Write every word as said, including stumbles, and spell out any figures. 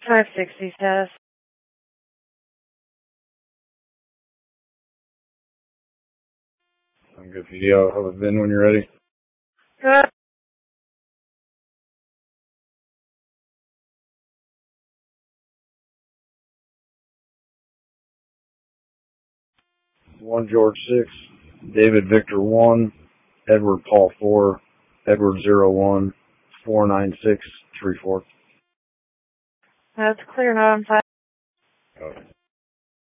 five sixty status. I'm good for you. I'll have it been when you're ready. Good. one George six, David Victor one, Edward Paul four, Edward zero one, four nine six three four. That's clear, not on file.